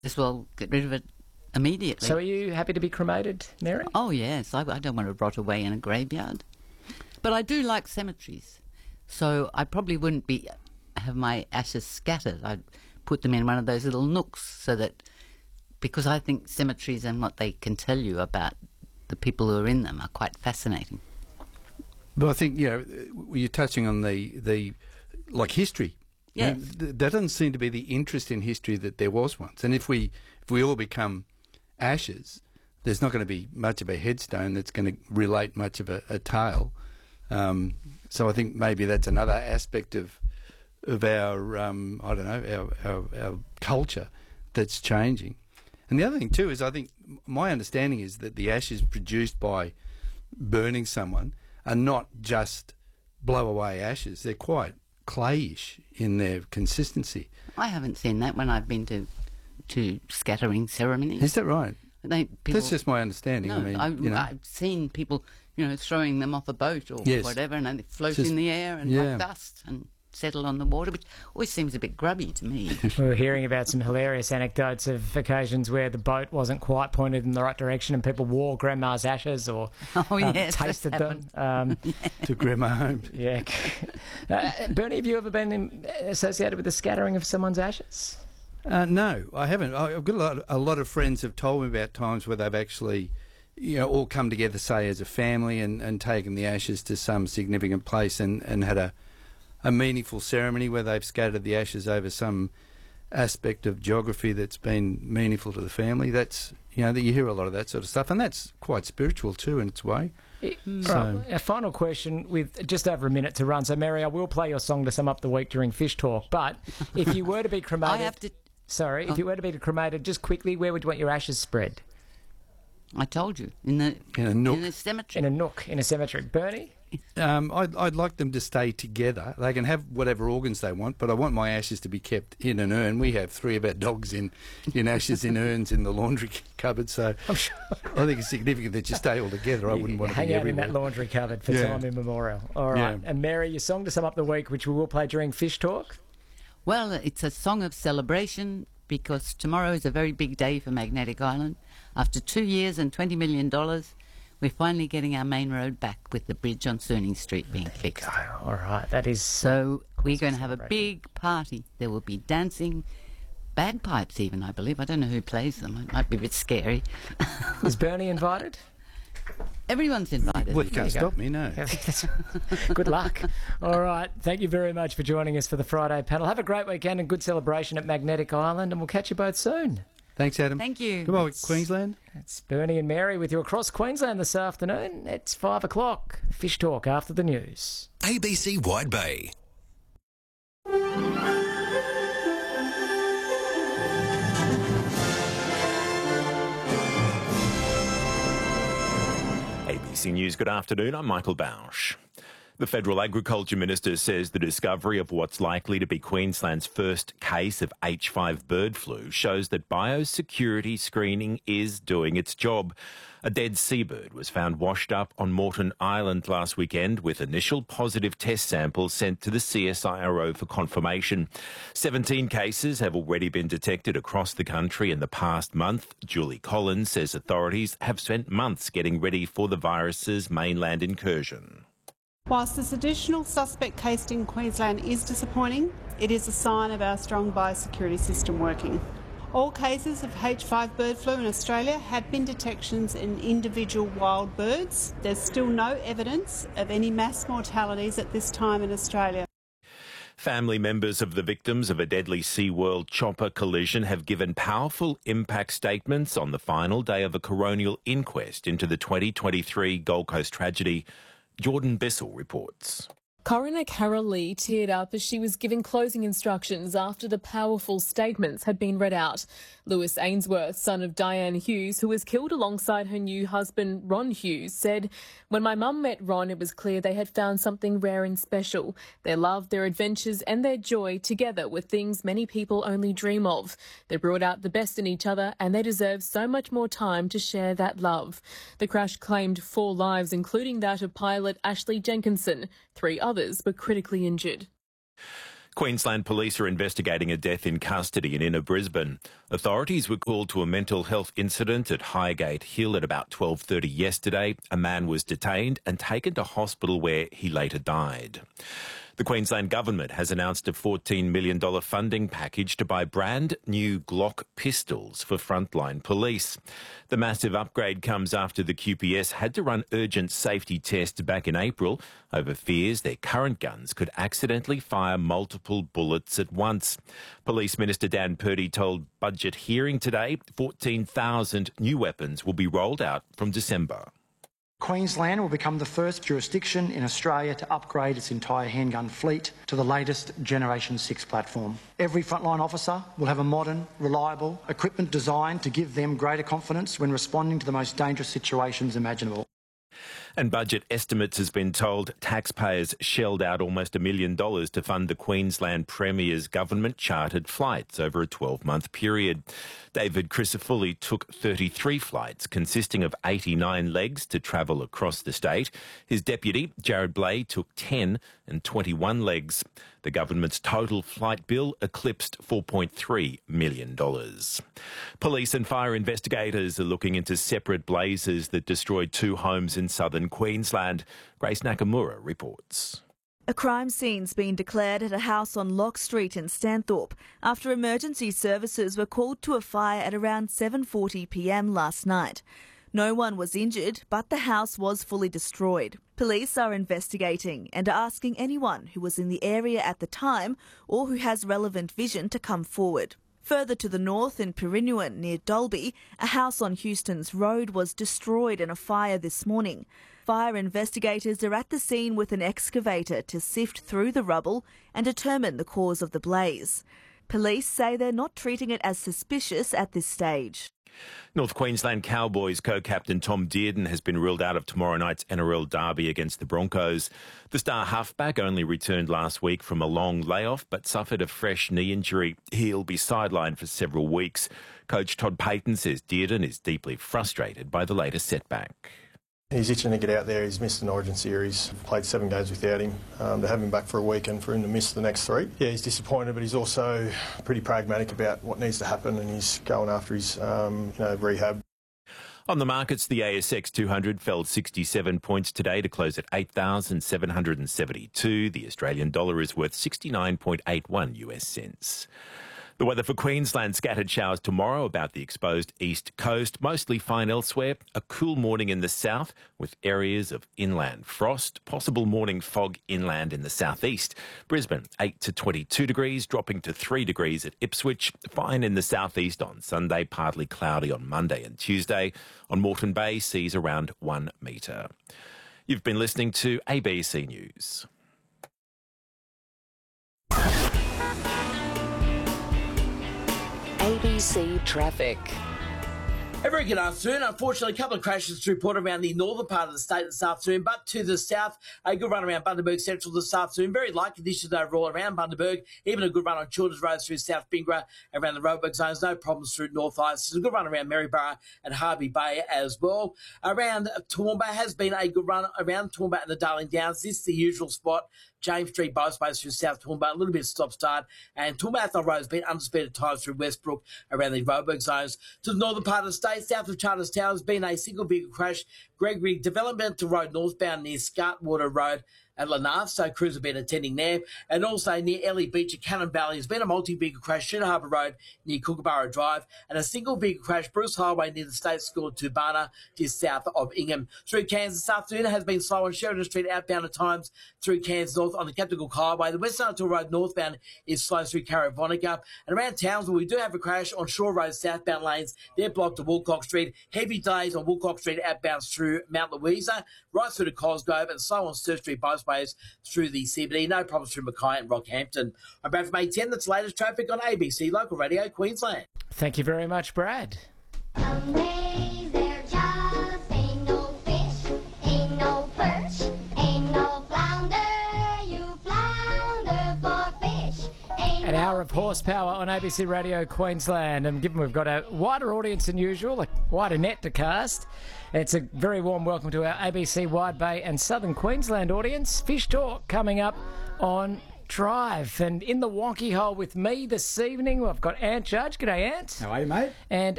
as well get rid of it immediately. So are you happy to be cremated, Mary? Oh, yes. I don't want to rot away in a graveyard. But I do like cemeteries. So I probably wouldn't have my ashes scattered. I'd put them in one of those little nooks so that, because I think cemeteries and what they can tell you about the people who are in them are quite fascinating. But I think, you're touching on the like history. Yes. There doesn't seem to be the interest in history that there was once. And if we all become ashes, there's not going to be much of a headstone that's going to relate much of a tale. So I think maybe that's another aspect of our our culture that's changing. And the other thing too is, I think my understanding is that the ashes produced by burning someone are not just blow away ashes. They're quite clayish in their consistency. I haven't seen that when I've been to scattering ceremonies. Is that right? People, that's just my understanding. No, I've seen people, throwing them off a boat or whatever, and they float in the air and like dust and settle on the water, which always seems a bit grubby to me. We were hearing about some hilarious anecdotes of occasions where the boat wasn't quite pointed in the right direction and people wore grandma's ashes or tasted them. Took grandma home. Yeah. Bernie, have you ever been associated with the scattering of someone's ashes? No, I haven't. I've got a lot of friends have told me about times where they've actually, all come together, say, as a family and taken the ashes to some significant place and had a meaningful ceremony where they've scattered the ashes over some aspect of geography that's been meaningful to the family. That's, that you hear a lot of that sort of stuff, and that's quite spiritual too in its way. Right, a final question with just over a minute to run. So, Mary, I will play your song to sum up the week during Fish Talk, but if you were to be cremated... if you were to be cremated, just quickly, where would you want your ashes spread? I told you, in a nook. In a cemetery. In a nook, in a cemetery. Bernie? I'd like them to stay together. They can have whatever organs they want, but I want my ashes to be kept in an urn. We have 3 of our dogs in ashes in urns in the laundry cupboard, so I think it's significant that you stay all together. I wouldn't want to be everywhere. Hang out in that laundry cupboard for time immemorial. All right. Yeah. And Mary, your song to sum up the week, which we will play during Fish Talk? Well, it's a song of celebration because tomorrow is a very big day for Magnetic Island. After 2 years and $20 million, we're finally getting our main road back with the bridge on Suning Street being fixed. All right, that is... So we're going to have a big party. There will be dancing, bagpipes even, I believe. I don't know who plays them. It might be a bit scary. Is Bernie invited? Everyone's invited. Well, you can't stop me, no. Good luck. All right. Thank you very much for joining us for the Friday panel. Have a great weekend and good celebration at Magnetic Island, and we'll catch you both soon. Thanks, Adam. Thank you. Goodbye, Queensland. It's Bernie and Mary with you across Queensland this afternoon. It's 5 o'clock. Fish Talk after the news. ABC Wide Bay. ABC News, good afternoon. I'm Michael Bausch. The Federal Agriculture Minister says the discovery of what's likely to be Queensland's first case of H5 bird flu shows that biosecurity screening is doing its job. A dead seabird was found washed up on Moreton Island last weekend with initial positive test samples sent to the CSIRO for confirmation. 17 cases have already been detected across the country in the past month. Julie Collins says authorities have spent months getting ready for the virus's mainland incursion. Whilst this additional suspect case in Queensland is disappointing, it is a sign of our strong biosecurity system working. All cases of H5 bird flu in Australia have been detections in individual wild birds. There's still no evidence of any mass mortalities at this time in Australia. Family members of the victims of a deadly SeaWorld chopper collision have given powerful impact statements on the final day of a coronial inquest into the 2023 Gold Coast tragedy. Jordan Bissell reports. Coroner Carol Lee teared up as she was giving closing instructions after the powerful statements had been read out. Lewis Ainsworth, son of Diane Hughes, who was killed alongside her new husband Ron Hughes, said, "When my mum met Ron, it was clear they had found something rare and special. Their love, their adventures and their joy together were things many people only dream of. They brought out the best in each other and they deserve so much more time to share that love." The crash claimed 4 lives, including that of pilot Ashley Jenkinson. 3 others were critically injured. Queensland police are investigating a death in custody in inner Brisbane. Authorities were called to a mental health incident at Highgate Hill at about 12:30 yesterday. A man was detained and taken to hospital where he later died. The Queensland Government has announced a $14 million funding package to buy brand new Glock pistols for frontline police. The massive upgrade comes after the QPS had to run urgent safety tests back in April over fears their current guns could accidentally fire multiple bullets at once. Police Minister Dan Purdy told Budget Hearing today 14,000 new weapons will be rolled out from December. Queensland will become the first jurisdiction in Australia to upgrade its entire handgun fleet to the latest Generation 6 platform. Every frontline officer will have a modern, reliable equipment designed to give them greater confidence when responding to the most dangerous situations imaginable. And Budget Estimates has been told taxpayers shelled out almost $1 million to fund the Queensland Premier's government-chartered flights over a 12-month period. David Crisafulli took 33 flights, consisting of 89 legs to travel across the state. His deputy, Jared Blay, took 10 and 21 legs. The government's total flight bill eclipsed $4.3 million. Police and fire investigators are looking into separate blazes that destroyed 2 homes in southern Queensland. Grace Nakamura reports. A crime scene's been declared at a house on Lock Street in Stanthorpe after emergency services were called to a fire at around 7:40 p.m. last night. No one was injured, but the house was fully destroyed. Police are investigating and are asking anyone who was in the area at the time or who has relevant vision to come forward. Further to the north in Pirinuan near Dalby, a house on Houston's Road was destroyed in a fire this morning. Fire investigators are at the scene with an excavator to sift through the rubble and determine the cause of the blaze. Police say they're not treating it as suspicious at this stage. North Queensland Cowboys co-captain Tom Dearden has been ruled out of tomorrow night's NRL derby against the Broncos. The star halfback only returned last week from a long layoff but suffered a fresh knee injury. He'll be sidelined for several weeks. Coach Todd Payton says Dearden is deeply frustrated by the latest setback. He's itching to get out there. He's missed an Origin series, played 7 games without him. To have him back for a week and for him to miss the next 3. Yeah, he's disappointed, but he's also pretty pragmatic about what needs to happen, and he's going after his rehab. On the markets, the ASX 200 fell 67 points today to close at 8,772. The Australian dollar is worth 69.81 US cents. The weather for Queensland, scattered showers tomorrow about the exposed east coast, mostly fine elsewhere. A cool morning in the south with areas of inland frost, possible morning fog inland in the southeast. Brisbane 8 to 22 degrees, dropping to 3 degrees at Ipswich. Fine in the southeast on Sunday, partly cloudy on Monday and Tuesday. On Moreton Bay, seas around 1 metre. You've been listening to ABC News. ABC Traffic. A very good afternoon. Unfortunately, a couple of crashes to report around the northern part of the state this afternoon, but to the south, a good run around Bundaberg Central this afternoon. Very light conditions overall around Bundaberg, even a good run on Children's Road through South Bingra, around the Roebuck zones. No problems through North Ice. There's a good run around Maryborough and Harvey Bay as well. Around Toowoomba has been a good run around Toowoomba and the Darling Downs. This is the usual spot. James Street, Bothways through South Toowoomba, a little bit of stop-start, and Toowoomba Athol Road has been under-speed at times through Westbrook around the Roebuck zones. To the northern part of the state, south of Charters Tower, has been a single vehicle crash. Gregory Developmental Road northbound near Scartwater Road at Lanarth, so crews have been attending there. And also near Ellie Beach at Cannon Valley has been a multi-vehicle crash, Shooter Harbour Road near Kookaburra Drive, and a single vehicle crash, Bruce Highway near the State School at Tubana, just south of Ingham. Through Cairns this afternoon has been slow on Sheridan Street outbound at times through Cairns North on the Captain Cook Highway. The Western Arundel Road northbound is slow through Caravonica. And around Townsville, we do have a crash on Shore Road southbound lanes. They're blocked to Woolcock Street. Heavy delays on Woolcock Street outbound through Mount Louisa, right through to Cosgrove, and slow on Sturt Street both ways through the CBD. No problems through Mackay and Rockhampton. I'm Brad from May 10. That's the latest traffic on ABC Local Radio Queensland. Thank you very much, Brad. Someday there just ain't no fish, ain't no perch, ain't no flounder. You flounder for fish. An hour of horsepower on ABC Radio Queensland, and given we've got a wider audience than usual, a wider net to cast, it's a very warm welcome to our ABC Wide Bay and Southern Queensland audience. Fish Talk coming up on Drive. And in the wonky hole with me this evening, I've got Ant Judge. G'day, Ant. How are you, mate? And